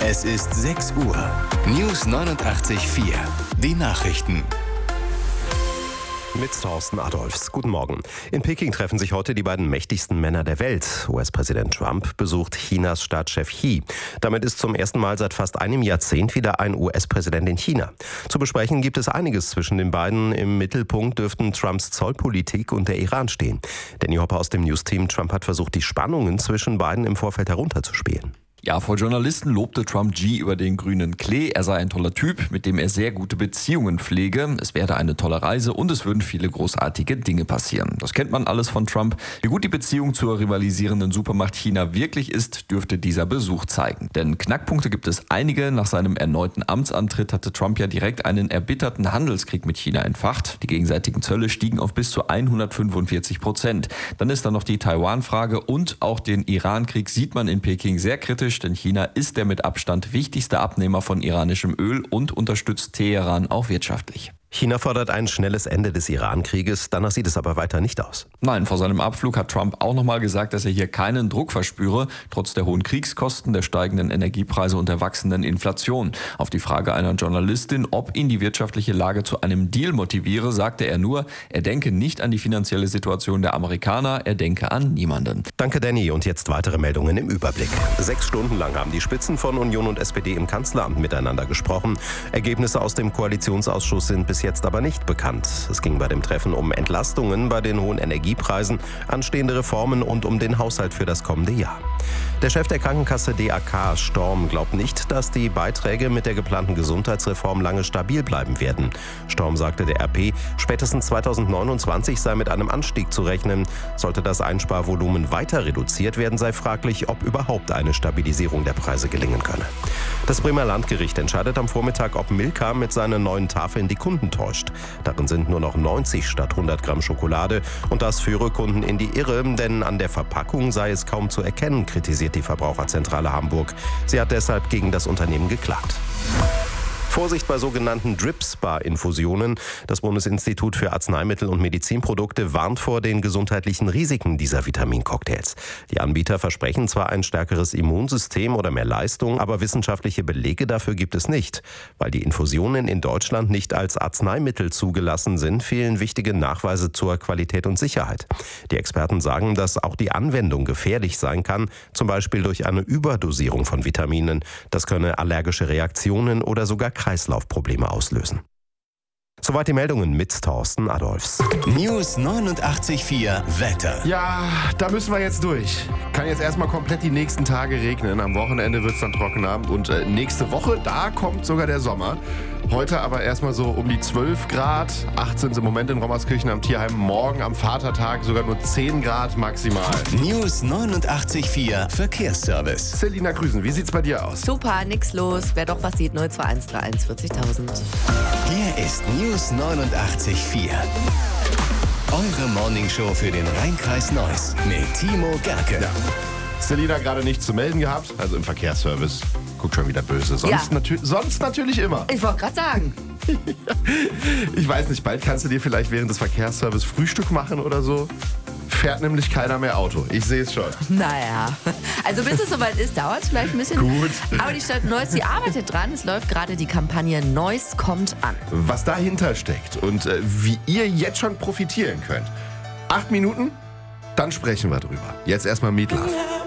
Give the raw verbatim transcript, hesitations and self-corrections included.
Es ist sechs Uhr. News neunundachtzig Komma vier. Die Nachrichten. Mit Thorsten Adolfs. Guten Morgen. In Peking treffen sich heute die beiden mächtigsten Männer der Welt. U S-Präsident Trump besucht Chinas Staatschef Xi. Damit ist zum ersten Mal seit fast einem Jahrzehnt wieder ein U S-Präsident in China. Zu besprechen gibt es einiges zwischen den beiden. Im Mittelpunkt dürften Trumps Zollpolitik und der Iran stehen. Danny Hopper aus dem News-Team. Trump hat versucht, die Spannungen zwischen beiden im Vorfeld herunterzuspielen. Ja, vor Journalisten lobte Trump Xi über den grünen Klee. Er sei ein toller Typ, mit dem er sehr gute Beziehungen pflege. Es werde eine tolle Reise und es würden viele großartige Dinge passieren. Das kennt man alles von Trump. Wie gut die Beziehung zur rivalisierenden Supermacht China wirklich ist, dürfte dieser Besuch zeigen. Denn Knackpunkte gibt es einige. Nach seinem erneuten Amtsantritt hatte Trump ja direkt einen erbitterten Handelskrieg mit China entfacht. Die gegenseitigen Zölle stiegen auf bis zu hundertfünfundvierzig Prozent. Dann ist da noch die Taiwan-Frage und auch den Iran-Krieg sieht man in Peking sehr kritisch. Denn China ist der mit Abstand wichtigste Abnehmer von iranischem Öl und unterstützt Teheran auch wirtschaftlich. China fordert ein schnelles Ende des Iran-Krieges. Danach sieht es aber weiter nicht aus. Nein, vor seinem Abflug hat Trump auch nochmal gesagt, dass er hier keinen Druck verspüre, trotz der hohen Kriegskosten, der steigenden Energiepreise und der wachsenden Inflation. Auf die Frage einer Journalistin, ob ihn die wirtschaftliche Lage zu einem Deal motiviere, sagte er nur, er denke nicht an die finanzielle Situation der Amerikaner, er denke an niemanden. Danke, Danny. Und jetzt weitere Meldungen im Überblick. Sechs Stunden lang haben die Spitzen von Union und S P D im Kanzleramt miteinander gesprochen. Ergebnisse aus dem Koalitionsausschuss sind bis jetzt aber nicht bekannt. Es ging bei dem Treffen um Entlastungen bei den hohen Energiepreisen, anstehende Reformen und um den Haushalt für das kommende Jahr. Der Chef der Krankenkasse D A K, Storm, glaubt nicht, dass die Beiträge mit der geplanten Gesundheitsreform lange stabil bleiben werden. Storm sagte der R P, spätestens zweitausendneunundzwanzig sei mit einem Anstieg zu rechnen. Sollte das Einsparvolumen weiter reduziert werden, sei fraglich, ob überhaupt eine Stabilisierung der Preise gelingen könne. Das Bremer Landgericht entscheidet am Vormittag, ob Milka mit seinen neuen Tafeln die Kunden täuscht. Darin sind nur noch neunzig statt hundert Gramm Schokolade und das führe Kunden in die Irre, denn an der Verpackung sei es kaum zu erkennen, kritisiert die Verbraucherzentrale Hamburg. Sie hat deshalb gegen das Unternehmen geklagt. Vorsicht bei sogenannten Drip-Spa-Infusionen. Das Bundesinstitut für Arzneimittel und Medizinprodukte warnt vor den gesundheitlichen Risiken dieser Vitamincocktails. Die Anbieter versprechen zwar ein stärkeres Immunsystem oder mehr Leistung, aber wissenschaftliche Belege dafür gibt es nicht. Weil die Infusionen in Deutschland nicht als Arzneimittel zugelassen sind, fehlen wichtige Nachweise zur Qualität und Sicherheit. Die Experten sagen, dass auch die Anwendung gefährlich sein kann, zum Beispiel durch eine Überdosierung von Vitaminen. Das könne allergische Reaktionen oder sogar Kreislaufprobleme auslösen. Soweit die Meldungen mit Thorsten Adolfs. News neunundachtzig Komma vier Wetter. Ja, da müssen wir jetzt durch. Kann jetzt erstmal komplett die nächsten Tage regnen. Am Wochenende wird es dann trockener. Und äh, nächste Woche, da kommt sogar der Sommer. Heute aber erstmal so um die zwölf Grad. acht sind es im Moment in Rommerskirchen am Tierheim. Morgen am Vatertag sogar nur zehn Grad maximal. News neunundachtzig Komma vier Verkehrsservice. Selina Grüßen, wie sieht's bei dir aus? Super, nix los. Wer doch was sieht, null zwei eins drei eins vierzigtausend. Hier ist News neunundachtzig Komma vier. Eure Morningshow für den Rheinkreis Neuss mit Timo Gerke. Ja. Selina gerade nichts zu melden gehabt, also im Verkehrsservice. Guckt schon wieder böse. Sonst, Ja. natü- sonst natürlich immer. Ich wollte gerade sagen. Ich weiß nicht, bald kannst du dir vielleicht während des Verkehrsservice Frühstück machen oder so. Fährt nämlich keiner mehr Auto. Ich sehe es schon. Naja, also bis es soweit ist, dauert es vielleicht ein bisschen. Gut. Aber die Stadt Neuss, die arbeitet dran. Es läuft gerade die Kampagne Neuss kommt an. Was dahinter steckt und äh, wie ihr jetzt schon profitieren könnt. Acht Minuten, dann sprechen wir drüber. Jetzt erstmal Meat Love.